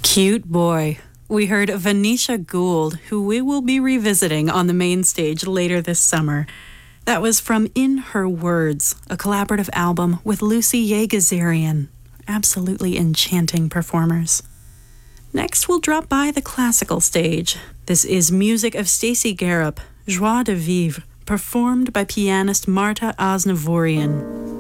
Cute boy. We heard Venetia Gould, who we will be revisiting on the main stage later this summer. That was from In Her Words, a collaborative album with Lucy Yegazarian. Absolutely enchanting performers. Next, we'll drop by the classical stage. This is music of Stacy Garup, Joie de Vivre, performed by pianist Marta Aznavourian.